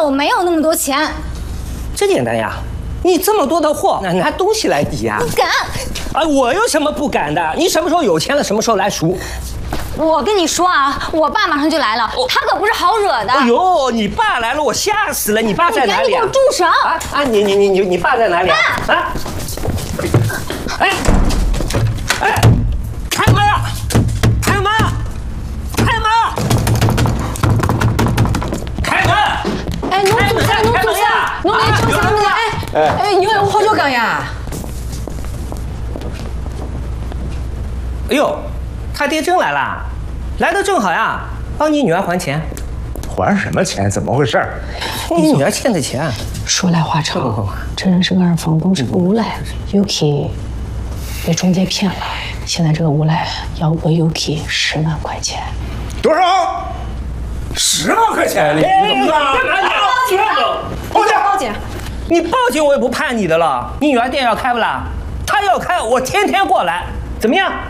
我没有那么多钱。 这简单呀，你这么多的货，拿东西来抵呀？ 不敢。 啊，我有什么不敢的？你什么时候有钱了，什么时候来赎？ 我跟你说啊，我爸马上就来了，他可不是好惹的。 哎呦，你爸来了，我吓死了！你爸在哪里啊？ 你赶紧给我住手！ 你爸在哪里啊？啊！哎，开门啊！开门！开门！开门！ 哎，侬做啥？侬做啥？侬来叫啥么子？哎，有闲话好叫讲呀！ 哎呦，他爹真来啦！来的正好呀，帮你女儿还钱。 还什么钱？怎么回事？ 你女儿欠的钱。 说来话长，这人是个二房东，是个无赖，Yuki 被中介骗了，现在这个无赖要讹 Yuki 10万块钱。 多少？10万块钱？你怎么了？ 干嘛呀？ 报警！ 报警！ 你报警我也不怕你的了。你女儿店要开不啦？她要开，我天天过来，怎么样？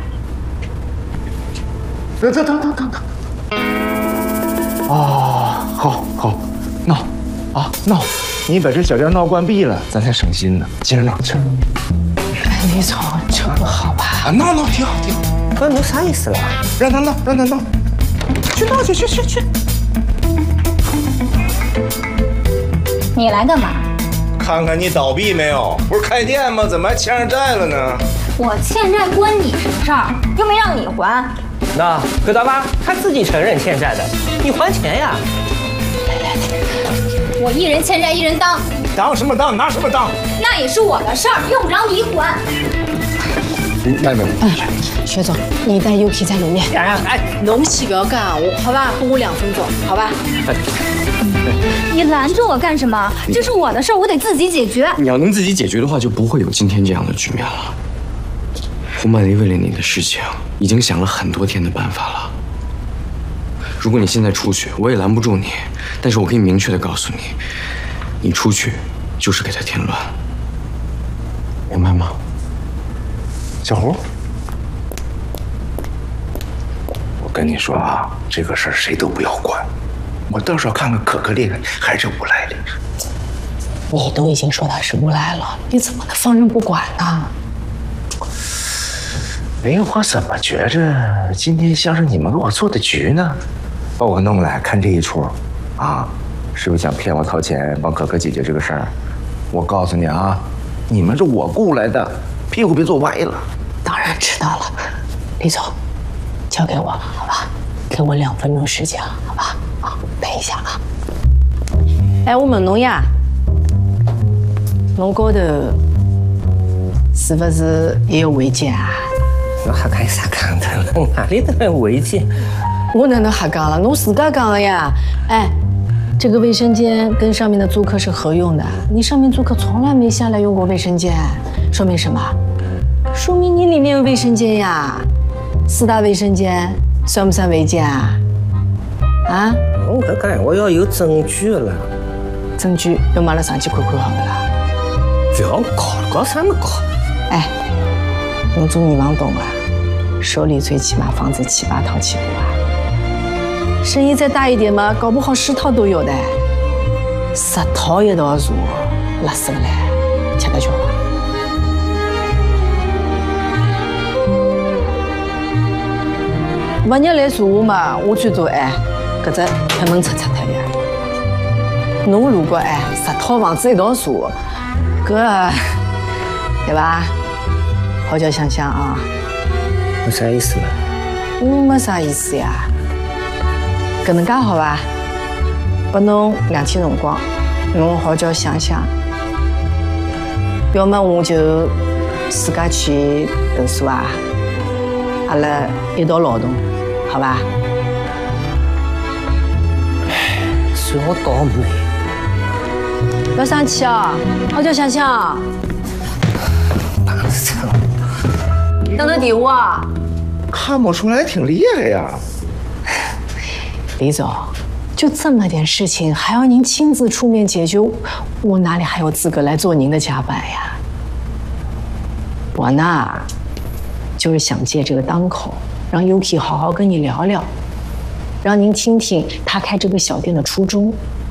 等。哦，好，闹，你把这小店闹关闭了，咱才省心呢。接着闹，去。 哎，李总，这不好吧？ 啊，闹，挺好。 不是你啥意思了？ 让他闹，去闹去。 你来干嘛？ 看看你倒闭没有？不是开店吗？怎么还欠上债了呢？ 我欠债关你什么事儿？又没让你还。 那葛大妈她自己承认欠债的，你还钱呀？ 我一人欠债一人当， 当什么当？拿什么当？ 那也是我的事儿，用不着你管。 妹， 薛总，你带 Yuki 在里面。 哎， 侬先不要干我，好吧？给我2分钟，好吧？ 你拦着我干什么？这是我的事儿，我得自己解决。 你要能自己解决的话，就不会有今天这样的局面了。胡曼丽为了你的事情，已经想了很多天的办法了。如果你现在出去，我也拦不住你。但是我可以明确的告诉你，你出去就是给他添乱，明白吗？ 小胡，我跟你说啊，这个事儿谁都不要管，我到时候看看可可厉害还是无赖厉害。 你都已经说他是无赖了，你怎么能放任不管呢？ 哎，我怎么觉着今天像是你们给我做的局呢？把我弄来看这一出，啊，是不是想骗我掏钱帮可可解决这个事儿？我告诉你啊，你们是我雇来的，屁股别坐歪了。 当然知道了，李总，交给我，好吧？给我2分钟时间，好吧？啊，等一下啊。哎，我问侬呀，侬高头是不是也有违建啊？ 我还干啥干的了？哪里的违建？ 我哪能瞎讲了？侬自家讲的呀。哎，这个卫生间跟上面的租客是合用的，你上面租客从来没下来用过卫生间，说明什么？说明你里面有卫生间呀。4大卫生间算不算违建啊？啊？ 我不干，我要有证据了。 证据要马上上去看看好不啦？ 不要搞什么搞？ 哎，侬做女房东啊，手里最起码房子7、8套起步啊。生意再大一点嘛，搞不好10套都有的，10套一道茶，辣死不来，吃得消。勿日来查我嘛，我最多搿只开门拆脱呀。侬如果10套房子一道查，搿对吧？好叫想想啊。 我啥意思嘛？ 没啥意思呀。搿能介好伐？拨侬2天辰光，侬好叫想想。要么我就自家去投诉啊，阿拉一道劳动，好伐？ 算我倒霉。 不要生气啊，好叫想想。 打得成。 等等电话。 看不出来挺厉害呀。 李总，就这么点事情，还要您亲自出面解决，我哪里还有资格来做您的甲板呀？我呢，就是想借这个当口，让 Yuki 好好跟你聊聊，让您听听他开这个小店的初衷。